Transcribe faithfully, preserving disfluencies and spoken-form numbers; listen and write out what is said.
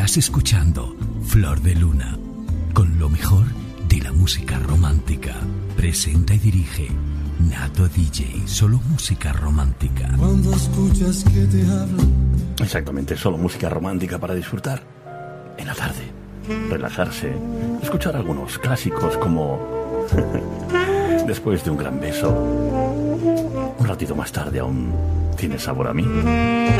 Estás escuchando Flor de Luna, con lo mejor de la música romántica. Presenta y dirige Nato D J, solo música romántica. Cuando escuchas que te hablan. Exactamente, solo música romántica para disfrutar en la tarde, relajarse, escuchar algunos clásicos como Después de un gran beso, un ratito más tarde aún tiene sabor a mí.